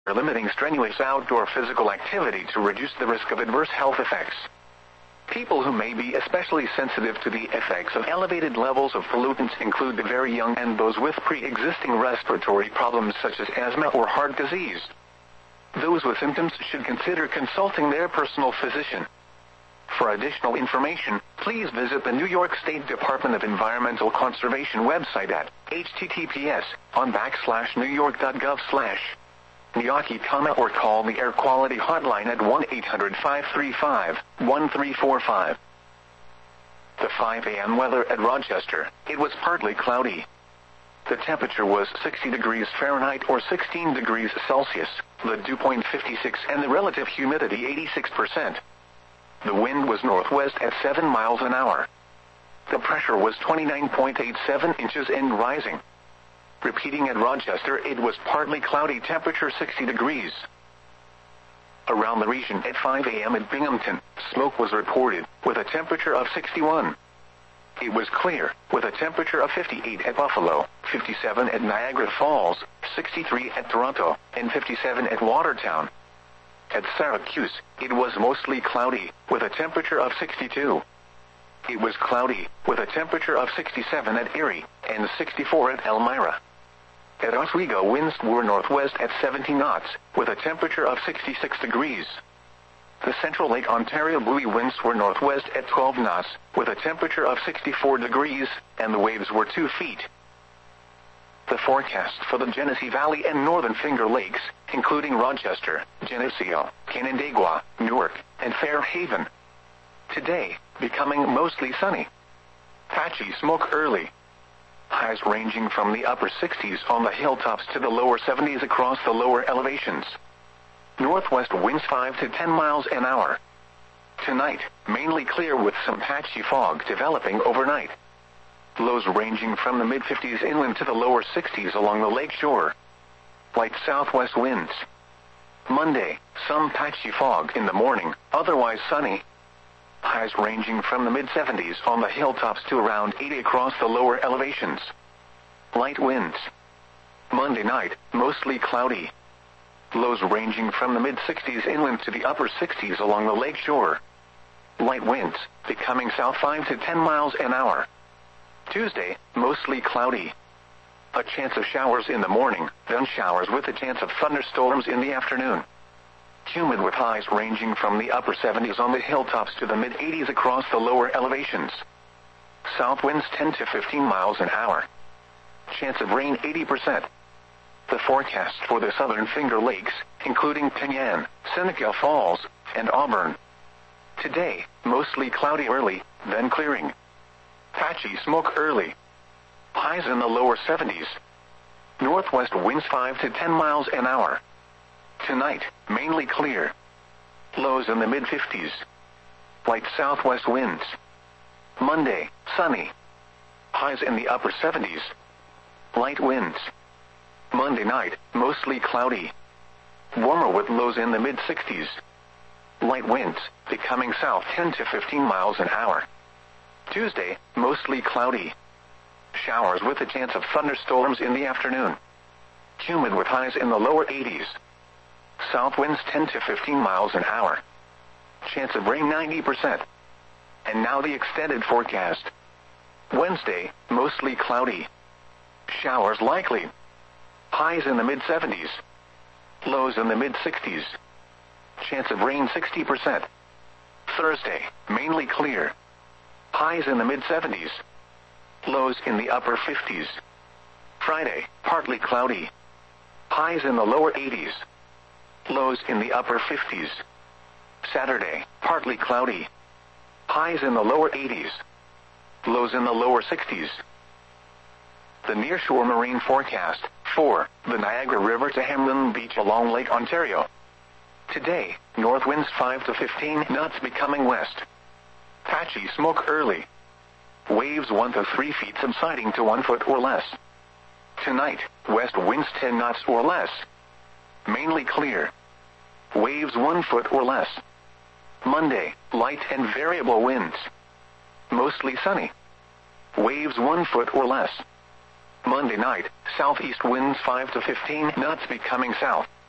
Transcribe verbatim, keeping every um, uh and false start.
limiting strenuous outdoor physical activity to reduce the risk of adverse health effects. People who may be especially sensitive to the effects of elevated levels of pollutants include the very young and those with pre-existing respiratory problems such as asthma or heart disease. Those with symptoms should consider consulting their personal physician. For additional information, please visit the New York State Department of Environmental Conservation website at https on backslash newyork.gov slash Niyaki, or call the Air Quality Hotline at one eight hundred five three five one three four five. The five a m weather at Rochester. It was partly cloudy. The temperature was sixty degrees Fahrenheit or sixteen degrees Celsius, the dew point fifty-six and the relative humidity eighty-six percent. The wind was northwest at seven miles an hour. The pressure was twenty-nine point eight seven inches and rising. Repeating at Rochester, it was partly cloudy, temperature sixty degrees. Around the region at five a m at Binghamton, smoke was reported, with a temperature of sixty-one. It was clear, with a temperature of fifty-eight at Buffalo, fifty-seven at Niagara Falls, sixty-three at Toronto, and fifty-seven at Watertown. At Syracuse, it was mostly cloudy, with a temperature of sixty-two. It was cloudy, with a temperature of sixty-seven at Erie, and sixty-four at Elmira. At Oswego, winds were northwest at seventy knots, with a temperature of sixty-six degrees. The Central Lake Ontario buoy winds were northwest at twelve knots, with a temperature of sixty-four degrees, and the waves were two feet. The forecast for the Genesee Valley and Northern Finger Lakes, including Rochester, Geneseo, Canandaigua, Newark, and Fairhaven. Today, becoming mostly sunny. Patchy smoke early. Highs ranging from the upper sixties on the hilltops to the lower seventies across the lower elevations. Northwest winds five to ten miles an hour. Tonight, mainly clear with some patchy fog developing overnight. Lows ranging from the mid-fifties inland to the lower sixties along the lake shore. Light southwest winds. Monday, some patchy fog in the morning, otherwise sunny. Highs ranging from the mid-seventies on the hilltops to around eighty across the lower elevations. Light winds. Monday night, mostly cloudy. Lows ranging from the mid-sixties inland to the upper sixties along the lake shore. Light winds, becoming south five to ten miles an hour. Tuesday, mostly cloudy. A chance of showers in the morning, then showers with a chance of thunderstorms in the afternoon. Humid with highs ranging from the upper seventies on the hilltops to the mid-eighties across the lower elevations. South winds ten to fifteen miles an hour. Chance of rain eighty percent. The forecast for the Southern Finger Lakes, including Penyan, Seneca Falls, and Auburn. Today, mostly cloudy early, then clearing. Patchy smoke early. Highs in the lower seventies. Northwest winds five to ten miles an hour. Tonight, mainly clear. Lows in the mid-fifties. Light southwest winds. Monday, sunny. Highs in the upper seventies. Light winds. Monday night, mostly cloudy. Warmer with lows in the mid-sixties. Light winds, becoming south ten to fifteen miles an hour. Tuesday, mostly cloudy. Showers with a chance of thunderstorms in the afternoon. Humid with highs in the lower eighties. South winds ten to fifteen miles an hour. Chance of rain ninety percent. And now the extended forecast. Wednesday, mostly cloudy. Showers likely. Highs in the mid-seventies. Lows in the mid-sixties. Chance of rain sixty percent. Thursday, mainly clear. Highs in the mid-seventies. Lows in the upper fifties. Friday, partly cloudy. Highs in the lower eighties. Lows in the upper fifties. Saturday, partly cloudy. Highs in the lower eighties. Lows in the lower sixties. The nearshore marine forecast for the Niagara River to Hamlin Beach along Lake Ontario. Today, north winds five to fifteen knots becoming west. Patchy smoke early. Waves one to three feet subsiding to one foot or less. Tonight, west winds ten knots or less. Mainly clear. Waves one foot or less. Monday, light and variable winds. Mostly sunny. Waves one foot or less. Monday night, southeast winds five to fifteen knots becoming south.